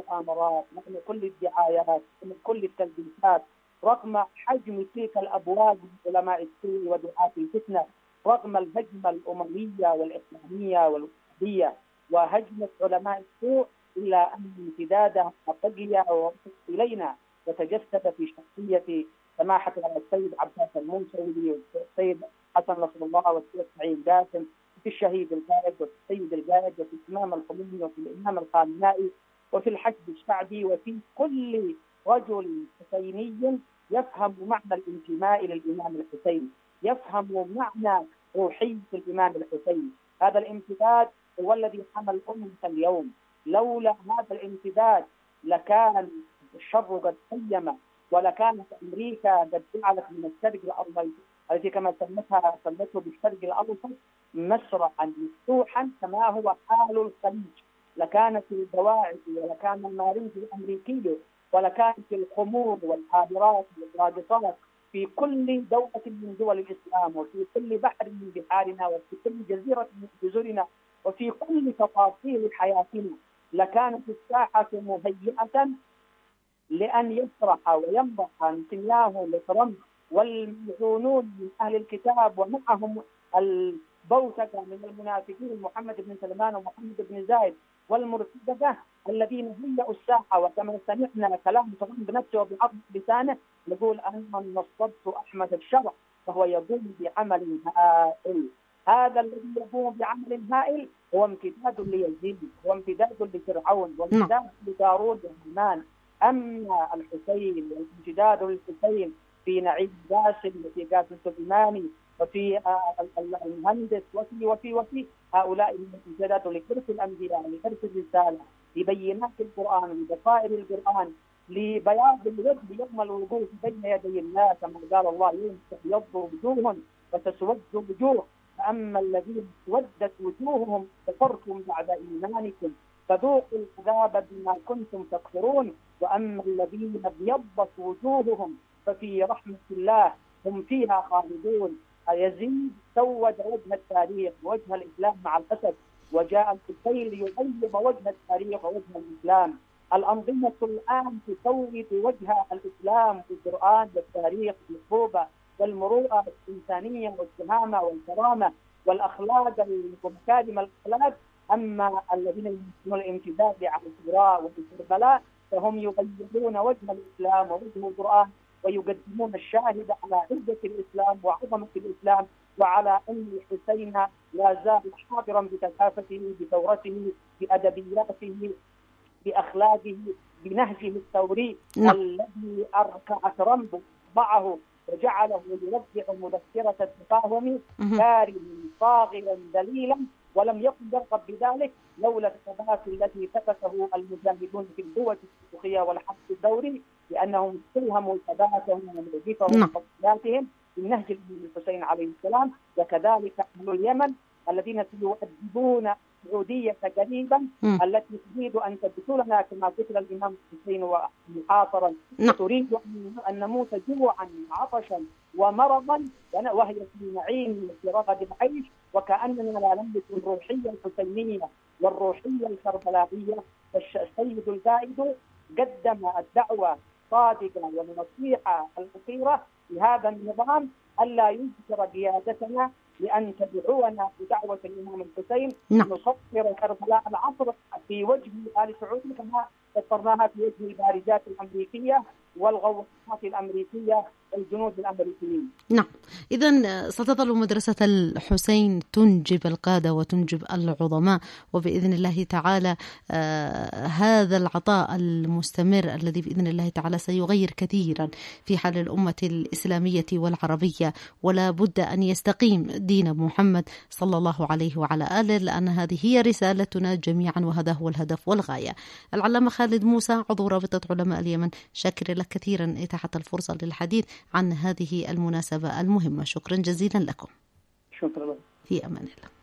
المؤامرات، رغم كل الدعايات، رغم كل التلبيسات، رغم حجم تلك الأبواب من علماء السوء ودعاة الفتنة، رغم الهجمة الأموية والإسلامية والوهابية وهجمة علماء السوء، إلا أن امتدادها بقي ووصل إلينا وتجسد في شخصية سماحة السيد عباس الموسوي والسيد حسن نصر الله والسيد سعيد قاسم، في الشهيد القائد وفي السيد القائد وفي الإمام الخميني وفي الإمام الخامنائي وفي الحشد الشعبي وفي كل رجل حسيني يفهم معنى الانتماء للإمام الحسين، يفهم معنى روحية الإمام الحسين. هذا الامتداد هو الذي حمل أمة اليوم. لولا هذا الامتداد لكان الشر قد قيم، ولكانت أمريكا قد جعلت من الشرق الأوسط التي كما سمته بالشرق الأوسط مسرحا مفتوحا كما هو حال الخليج. لكانت البواعث ولكان المارينز الأمريكي ولكانت الخمور والحاضرات والراقصات في كل دولة من دول الإسلام، وفي كل بحر من بحارنا، وفي كل جزيرة من جزرنا، وفي كل تفاصيل حياتنا. لكانت الساحة مهيئة لأن يسرح ويمضح نتنياهو لترامب والملعونون من أهل الكتاب ومعهم البوتكة من المنافقين محمد بن سلمان ومحمد بن زايد والمرتدة الذين هيئوا الساحة. وكما سمعنا كلام ترامب بنفسه وبعض لسانه يقول أنا نصبت أحمد الشرع، فهو يقوم بعمل هائل. هذا الذي يقوم بعمل هائل هو امتداد ليزيد، هو امتداد لفرعون، وامتداد لداروود وهامان. أما الحسين والامتداد للحسين في نعيم قاسم وفي قاسم سليماني وفي المهندس وفي هؤلاء الامتداد لكرس الأنبياء، لكرس الرسالة، لبينات القرآن، لبصائر القرآن، لبياض الوجه يوم الوقوف بين يدي الله، كما قال الله يوم تبيض وجوه وتسود وجوه. فأما الذين اسودت وجوههم كفرتم بعد إيمانكم فذوقوا العذاب بما كنتم تكفرون، وأما الذين ابيضت وجوههم ففي رحمة الله هم فيها خالدون. يزيد سود وجه التاريخ ووجه الإسلام مع الأسف، وجاء الحسين ليغيب وجه التاريخ ووجه الإسلام. الأنظمة الآن تسود وجه الإسلام والقرآن والتاريخ والصحوبة والمروءة الإنسانية والشهامة والكرامة والأخلاق ومكارم الأخلاق. أما الذين يمثلون الامتداد على الحراء والكربلاء فهم يغيرون وجه الإسلام ووجه القرآن، ويقدمون الشاهد على عزة الإسلام وعظمة الإسلام، وعلى أن الحسين لا زال حاضرا بثقافته، بثورته، بأدبياته، بأخلاقه، بنهجه الثوري الذي أركع ترامب ضعه وجعله يرجع مذكرة التفاهم كارما صاغرا ذليلا، ولم يكن يرغب بذلك لولا الثبات الذي ثبته المجاهدون في القوة السلوكية والحق الدوري، لأنهم اتهموا ثباتهم وموقفهم وصفاتهم بالنهج الإمام الحسين عليه السلام. وكذلك أهل اليمن الذين سيؤدبون السعودية قريبا التي تريد أن تقتلنا كما قتل الإمام الحسين محاصرا، وتريد أن نموت جوعا عطشا ومرضا وهي في نعيم في رغد العيش، وكأننا لا نملك الروحية الحسينية والروحية الكربلائية. فالسيد القائد قدم الدعوة صادقة والنصيحة الأخيرة لهذا النظام ألا ينكر قيادتنا، لأن تدعونا بدعوة الإمام الحسين نصفر كربلاء العصر في وجه آل سعود كما فسرناها في وجه البارجات الأمريكية والغواصات الأمريكية والجنود الأمريكيين. نعم، إذن ستظل مدرسة الحسين تنجب القادة وتنجب العظماء، وبإذن الله تعالى هذا العطاء المستمر الذي بإذن الله تعالى سيغير كثيرا في حال الأمة الإسلامية والعربية، ولا بد أن يستقيم دين محمد صلى الله عليه وعلى آله، لأن هذه هي رسالتنا جميعا وهذا هو الهدف والغاية. العلامة خالد موسى عضو رابطة علماء اليمن، شكر لك كثيرا إتاحة الفرصة للحديث عن هذه المناسبة المهمة. شكرا جزيلا لكم. شكرا. في أمان الله.